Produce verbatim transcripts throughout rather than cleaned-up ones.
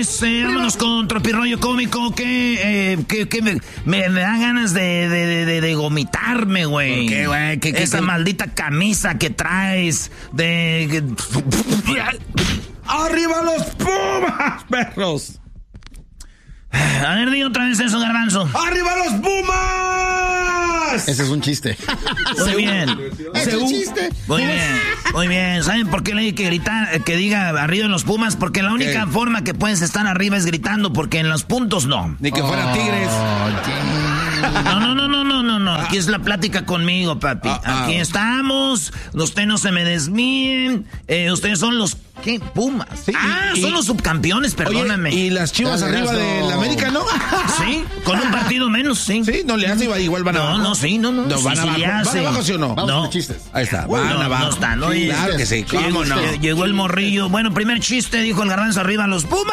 señores, eh, vámonos con Tropirollo Cómico, que, eh, que, que me, me, me da ganas de, de, de, de vomitarme, güey. ¿Por qué, güey? ¿Qué, qué, Esa qué? maldita camisa que traes de... ¡Arriba los Pumas, perros! A ver, di otra vez eso, Garbanzo. ¡Arriba los Pumas! Ese es un chiste. Muy bien. Es un chiste. Muy bien, muy bien. ¿Saben por qué le hay que gritar, que diga arriba en los Pumas? Porque la única ¿Qué? forma que puedes estar arriba es gritando, porque en los puntos no. Ni que fueran Tigres. No, no, no, no, no, no, no. Aquí es la plática conmigo, papi. Ah, ah. Aquí estamos. Usted no se me desvíen. Eh, ustedes son los... ¿Qué? Pumas. Sí, ah, y, son y, los subcampeones, perdóname. Oye, y las Chivas Dale, arriba Erasmo. de la América, ¿no? Sí, con un partido menos, sí. Sí, no le hace, igual van No, abajo. no, sí, no, no. No, Sí, van sí abajo. le ¿Van hace. abajo, sí o no? Vamos No. con los chistes. Ahí está, Uy, van no, abajo. no está, ¿no? Sí, Y- claro que sí, Llegó, ¿cómo no? llegó el morrillo. Bueno, primer chiste, dijo el Garbanzo, arriba los Pumas.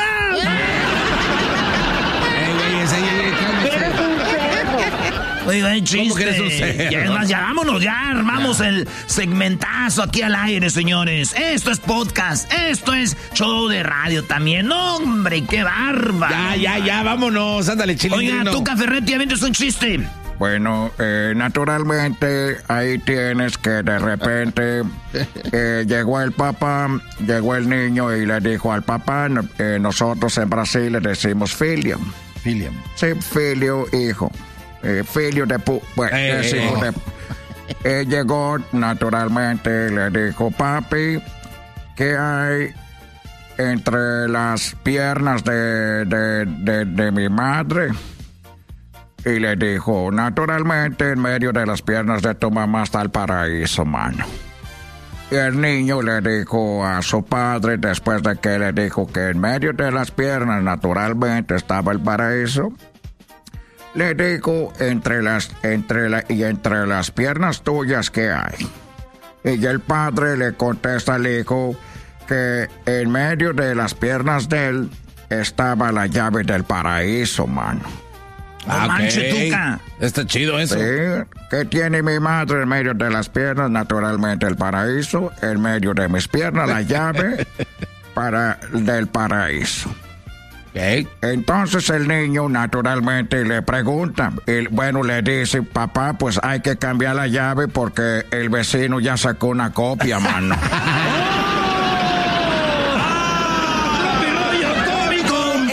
Ey, güey, ese, ey, ey, cálmese. Oiga, hay chiste. ¿Cómo que eres un cerdo? Ya, es más, ya vámonos, ya armamos el segmentazo aquí al aire, señores. Esto es podcast, esto es show de radio también. ¡No, hombre, qué barba! Ya, ya, ya, vámonos, ándale, chilindrino. Oiga, tú, Caferretti, avientes un chiste. Bueno, eh, naturalmente ahí tienes que de repente eh, llegó el papá, llegó el niño y le dijo al papá, no- eh, nosotros en Brasil le decimos filio. William. Sí, filio, hijo. Eh, filio de pu... Bueno, Eh, es eh, hijo eh. de... Eh, llegó, naturalmente, le dijo, papi, ¿qué hay entre las piernas de, de, de, de mi madre? Y le dijo, naturalmente, en medio de las piernas de tu mamá está el paraíso, mano. Y el niño le dijo a su padre, después de que le dijo que en medio de las piernas, naturalmente, estaba el paraíso, le dijo, entre las, entre la, y entre las piernas tuyas, ¿qué hay? Y el padre le contesta al hijo que en medio de las piernas de él estaba la llave del paraíso, mano. Ah, No manche, ok. tuca. Está chido eso. Sí, ¿qué tiene mi madre en medio de las piernas? Naturalmente el paraíso, en medio de mis piernas la llave para, del paraíso. Ok. Entonces el niño naturalmente le pregunta, y bueno, le dice, papá, pues hay que cambiar la llave porque el vecino ya sacó una copia, mano.